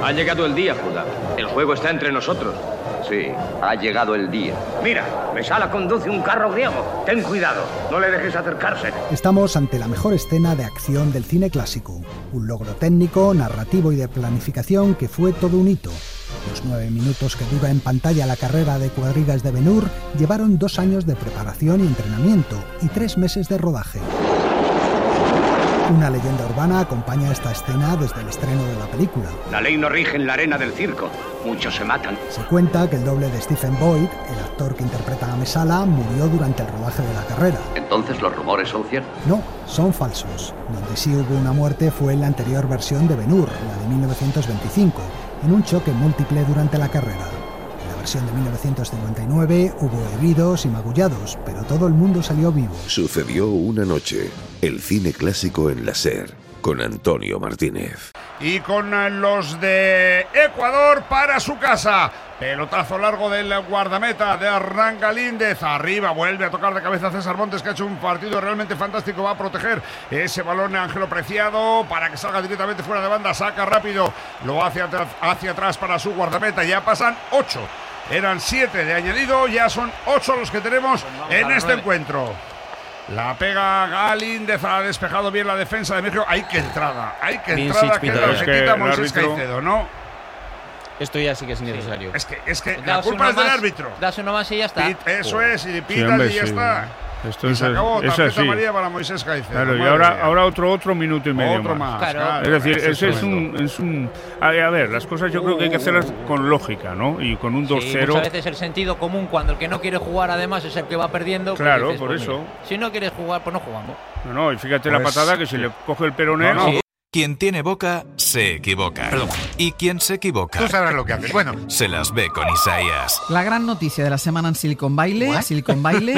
Ha llegado el día, Judá. El juego está entre nosotros. Sí, ha llegado el día. Mira, Mesala conduce un carro griego. Ten cuidado, no le dejes acercarse. Estamos ante la mejor escena de acción del cine clásico. Un logro técnico, narrativo y de planificación que fue todo un hito. Los 9 minutos que dura en pantalla la carrera de cuadrigas de Ben-Hur llevaron 2 años de preparación y entrenamiento y 3 meses de rodaje. Una leyenda urbana acompaña esta escena desde el estreno de la película. La ley no rige en la arena del circo. Muchos se matan. Se cuenta que el doble de Stephen Boyd, el actor que interpreta a Mesala, murió durante el rodaje de la carrera. ¿Entonces los rumores son ciertos? No, son falsos. Donde sí hubo una muerte fue en la anterior versión de Ben-Hur, la de 1925, en un choque múltiple durante la carrera. En la versión de 1959 hubo heridos y magullados, pero todo el mundo salió vivo. Sucedió una noche. El cine clásico en la SER, con Antonio Martínez. Y con los de Ecuador para su casa. Pelotazo largo del guardameta de Hernán Galíndez. Arriba vuelve a tocar de cabeza César Montes, que ha hecho un partido realmente fantástico. Va a proteger ese balón Ángelo Preciado para que salga directamente fuera de banda. Saca rápido, lo hace hacia atrás para su guardameta. Ya pasan 8. Eran 7 de añadido, ya son 8 los que tenemos en este encuentro. La pega Galíndez, ha despejado bien la defensa de México. Hay que entrada, que la recetita Moisés Caicedo, ¿no? Esto ya sí que es innecesario. Es que la culpa es del árbitro. Das uno más y ya está. Eso es, y pitas y ya está. Esto y se acabó, es tarjeta así. amarilla para Moisés Caicedo. Claro, y ahora otro minuto y medio otro más. Claro. Es decir, ese es un... A ver, las cosas yo creo que hay que hacerlas con lógica, ¿no? Y con un 2-0... Sí, muchas veces el sentido común, cuando el que no quiere jugar además es el que va perdiendo... Claro, pues dices, por pues eso. Mira, si no quieres jugar, pues no jugamos. No, y fíjate la patada que se le coge el peroné... No. Quien tiene boca, se equivoca. Perdón. Y quien se equivoca... Tú sabrás lo que haces. Bueno. Se las ve con Isaías. La gran noticia de la semana en Silicon Valley... Silicon Valley...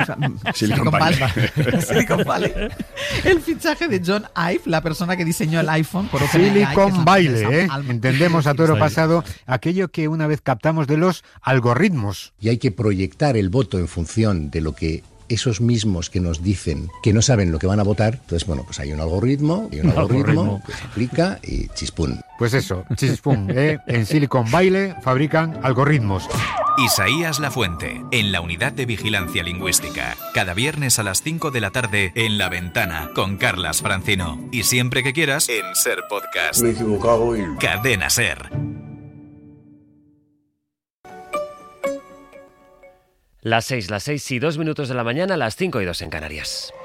Silicon Valley. El fichaje de John Ive, la persona que diseñó el iPhone por Silicon Valley, Entendemos a toro pasado aquello que una vez captamos de los algoritmos. Y hay que proyectar el voto en función de lo que esos mismos que nos dicen que no saben lo que van a votar. Entonces, bueno, pues hay un algoritmo que se aplica y chispún. Pues eso, chispún. En Silicon Valley fabrican algoritmos. Isaías Lafuente, en la Unidad de Vigilancia Lingüística. Cada viernes a las 5 de la tarde en La Ventana con Carlas Francino. Y siempre que quieras en SER Podcast. Me he equivocado y... Cadena SER. Las 6 y 2 minutos de la mañana, las 5 y 2 en Canarias.